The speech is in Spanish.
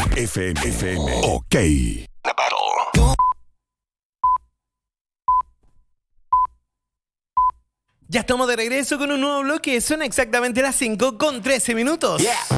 FM. Ok. The battle. Ya estamos de regreso con un nuevo bloque. Son exactamente las 5:13. Yeah.